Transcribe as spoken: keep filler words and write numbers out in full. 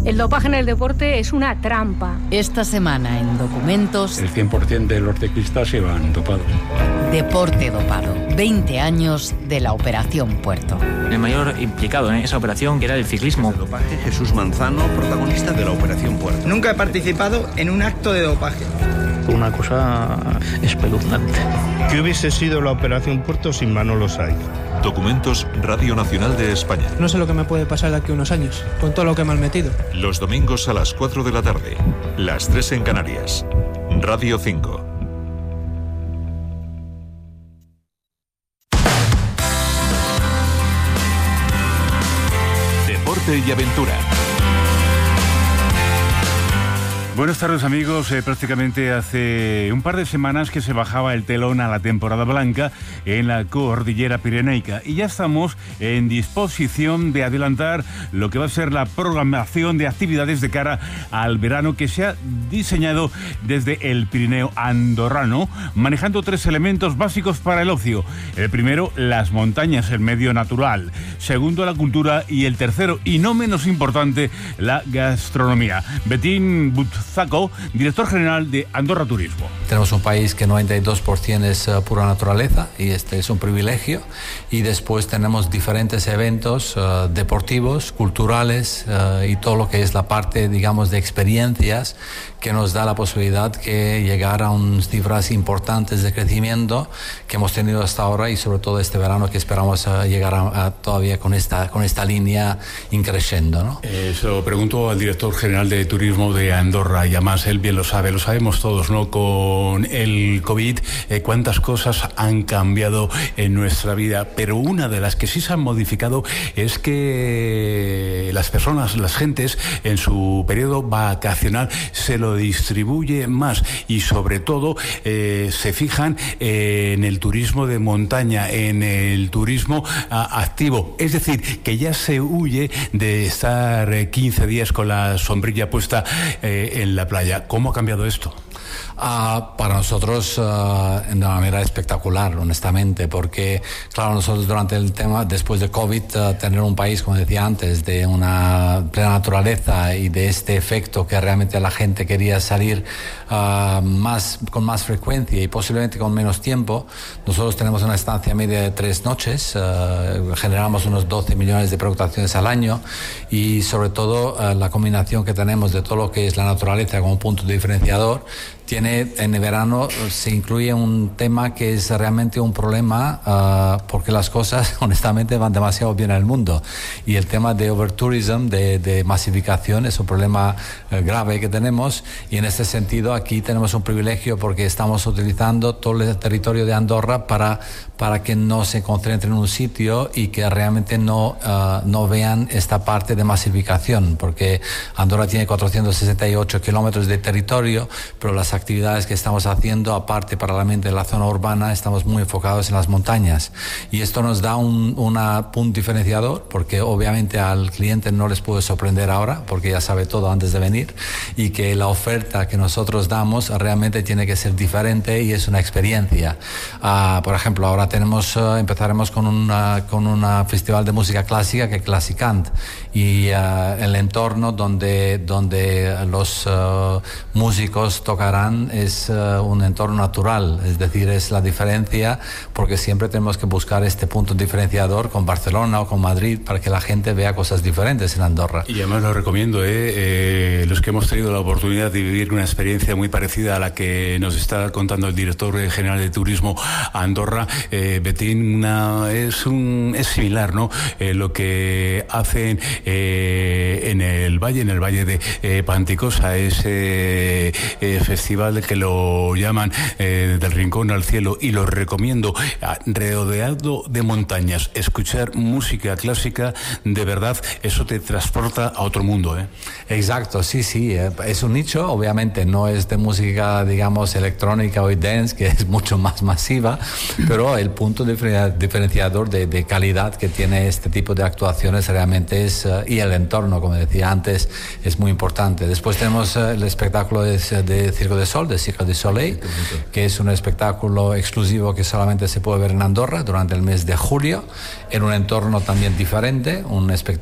El dopaje en el deporte es una trampa. Esta semana en Documentos... El cien por ciento de los ciclistas se van dopados. Deporte dopado. veinte años de la Operación Puerto. El mayor implicado en esa operación era el ciclismo. El dopaje, Jesús Manzano, protagonista de la Operación Puerto. Nunca he participado en un acto de dopaje. Una cosa espeluznante. ¿Qué hubiese sido la Operación Puerto sin Manolo Saiz? Documentos, Radio Nacional de España. No sé lo que me puede pasar de aquí a unos años, con todo lo que me han metido. Los domingos a las cuatro de la tarde, las tres en Canarias. Radio cinco. Deporte y aventura. Buenas tardes, amigos. Eh, prácticamente hace un par de semanas que se bajaba el telón a la temporada blanca en la cordillera pirenaica y ya estamos en disposición de adelantar lo que va a ser la programación de actividades de cara al verano que se ha diseñado desde el Pirineo andorrano, manejando tres elementos básicos para el ocio. El primero, las montañas, el medio natural. Segundo, la cultura. Y el tercero, y no menos importante, la gastronomía. Betín Butzaco, director general de Andorra Turismo. Tenemos un país que noventa y dos por ciento es uh, pura naturaleza y este es un privilegio. Y después tenemos diferentes eventos uh, deportivos, culturales uh, y todo lo que es la parte, digamos, de experiencias que nos da la posibilidad de llegar a unas cifras importantes de crecimiento que hemos tenido hasta ahora y sobre todo este verano que esperamos uh, llegar a, a todavía con esta, con esta línea increciendo, ¿no? Eso pregunto al director general de Turismo de Andorra y además él bien lo sabe, lo sabemos todos, ¿no? Con el COVID, eh, cuántas cosas han cambiado en nuestra vida, pero una de las que sí se han modificado es que las personas, las gentes, en su periodo vacacional se lo distribuye más y sobre todo eh, se fijan eh, en el turismo de montaña, en el turismo a, activo, es decir, que ya se huye de estar eh, quince días con la sombrilla puesta eh, en la playa. ¿Cómo ha cambiado esto? Uh, para nosotros uh, de una manera espectacular, honestamente, porque claro, nosotros durante el tema, después de COVID, uh, tener un país, como decía antes, de una plena naturaleza y de este efecto que realmente la gente quería salir uh, más, con más frecuencia y posiblemente con menos tiempo. Nosotros tenemos una estancia media de tres noches, uh, generamos unos doce millones de pernoctaciones al año y sobre todo uh, la combinación que tenemos de todo lo que es la naturaleza como punto diferenciador. Tiene, en el verano se incluye un tema que es realmente un problema uh, porque las cosas honestamente van demasiado bien en el mundo y el tema de overtourism, de, de masificación, es un problema uh, grave que tenemos y en este sentido aquí tenemos un privilegio porque estamos utilizando todo el territorio de Andorra para, para que no se concentren en un sitio y que realmente no, uh, no vean esta parte de masificación, porque Andorra tiene cuatrocientos sesenta y ocho kilómetros de territorio, pero las actividades que estamos haciendo, aparte paralelamente de la zona urbana, estamos muy enfocados en las montañas y esto nos da un una punto diferenciador porque obviamente al cliente no les puede sorprender ahora porque ya sabe todo antes de venir y que la oferta que nosotros damos realmente tiene que ser diferente y es una experiencia. Uh, por ejemplo, ahora tenemos uh, empezaremos con un con un festival de música clásica que es Classicant y uh, el entorno donde, donde los uh, músicos tocarán es uh, un entorno natural, es decir, es la diferencia porque siempre tenemos que buscar este punto diferenciador con Barcelona o con Madrid para que la gente vea cosas diferentes en Andorra. Y además lo recomiendo, ¿eh? Eh, los que hemos tenido la oportunidad de vivir una experiencia muy parecida a la que nos está contando el director general de Turismo Andorra, eh, Betín, una, es, un, es similar, ¿no? Eh, lo que hacen eh, en el valle, en el valle de eh, Panticosa, ese eh, festival que lo llaman eh, del rincón al cielo y lo recomiendo, rodeado de montañas, escuchar música clásica, de verdad, eso te transporta a otro mundo, ¿eh? Exacto, sí, sí, es un nicho, obviamente no es de música, digamos, electrónica o dance, que es mucho más masiva, pero el punto diferenciador de, de calidad que tiene este tipo de actuaciones realmente es, uh, y el entorno, como decía antes, es muy importante. Después tenemos uh, el espectáculo de, de Circo de Sol, de Cirque du Soleil, que es un espectáculo exclusivo que solamente se puede ver en Andorra durante el mes de julio, en un entorno también diferente, un espectáculo